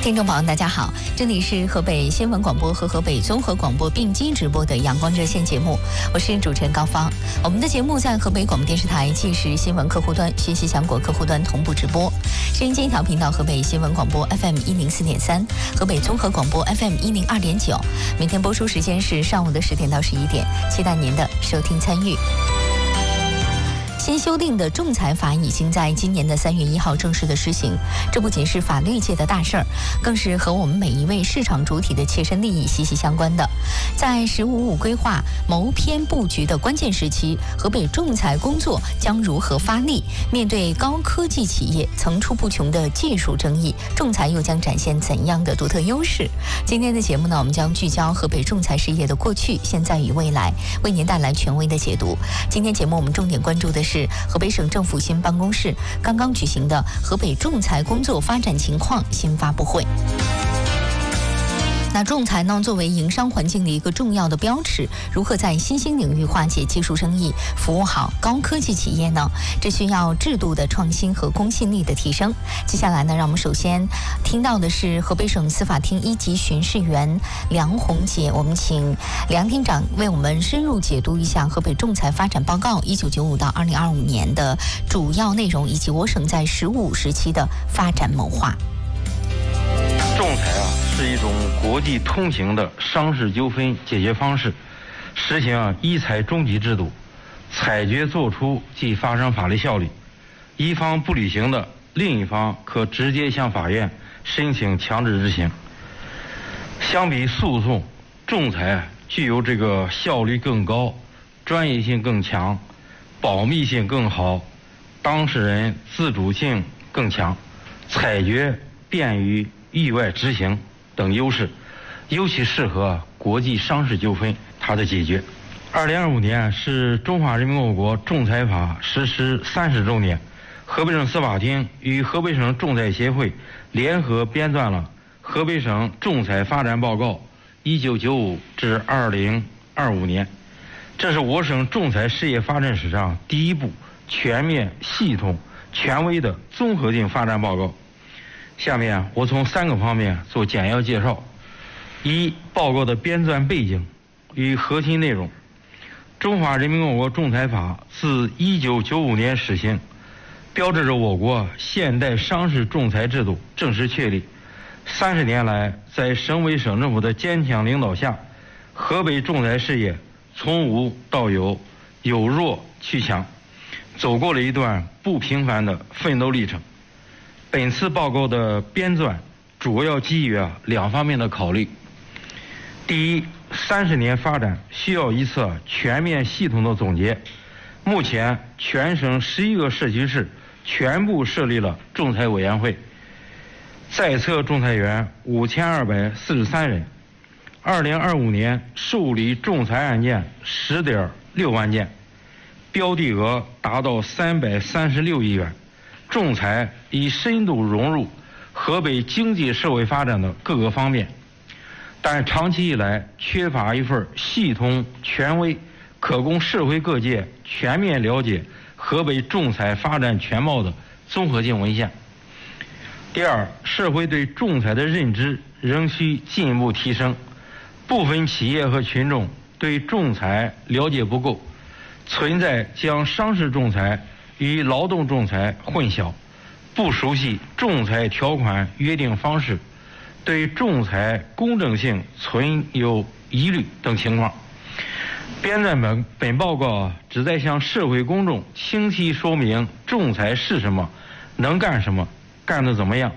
听众朋友大家好，这里是河北新闻广播和河北综合广播并机直播的阳光热线节目，我是主持人高芳。我们的节目在河北广播电视台纪实新闻客户端、学习强国客户端同步直播，声音监调频道河北新闻广播 FM104.3，河北综合广播 FM102.9，每天播出时间是上午的10点到11点，期待您的收听参与。新修订的仲裁法已经在今年的3月1号正式的施行，这不仅是法律界的大事儿，更是和我们每一位市场主体的切身利益息息相关的。在“十五五”规划谋篇布局的关键时期，河北仲裁工作将如何发力？面对高科技企业层出不穷的技术争议，仲裁又将展现怎样的独特优势？今天的节目呢，我们将聚焦河北仲裁事业的过去、现在与未来，为您带来权威的解读。今天节目我们重点关注的是河北省政府新办公室刚刚举行的河北仲裁工作发展情况新发布会。那仲裁呢，作为营商环境的一个重要的标尺，如何在新兴领域化解技术争议，服务好高科技企业呢？这需要制度的创新和公信力的提升。接下来呢，让我们首先听到的是河北省司法厅1级巡视员梁宏杰，我们请梁厅长为我们深入解读一下河北仲裁发展报告1995到2025年的主要内容，以及我省在“15五”时期的发展谋划。 仲裁是一种国际通行的商事纠纷解决方式，实行一裁终极制度，裁决作出即发生法律效力，一方不履行的，另一方可直接向法院申请强制执行。相比诉讼，仲裁具有这个效率更高、专业性更强、保密性更好、当事人自主性更强、裁决便于意外执行等优势，尤其适合国际商事纠纷它的解决。2025年是中华人民共和国仲裁法实施30周年，河北省司法厅与河北省仲裁协会联合编纂了《河北省仲裁发展报告1995至2025年》，这是我省仲裁事业发展史上第一部全面、系统、权威的综合性发展报告。下面我从3个方面做简要介绍。一、报告的编纂背景与核心内容。中华人民共和国仲裁法自1995年实行，标志着我国现代商事仲裁制度正式确立。30年来，在省委省政府的坚强领导下，河北仲裁事业从无到有，由弱去强，走过了一段不平凡的奋斗历程。本次报告的编纂主要基于2方面的考虑。第一，30年发展需要一次全面系统的总结。目前全省11个市区市全部设立了仲裁委员会，在册仲裁员5243人。2025年受理仲裁案件10.6万件，标的额达到336亿元。仲裁已深度融入河北经济社会发展的各个方面，但长期以来缺乏一份系统、权威、可供社会各界全面了解河北仲裁发展全貌的综合性文献。第二，社会对仲裁的认知仍需进一步提升，部分企业和群众对仲裁了解不够，存在将商事仲裁与劳动仲裁混淆，不熟悉仲裁条款约定方式，对仲裁公正性存有疑虑等情况。编纂本报告旨在向社会公众清晰说明仲裁是什么，能干什么，干得怎么样，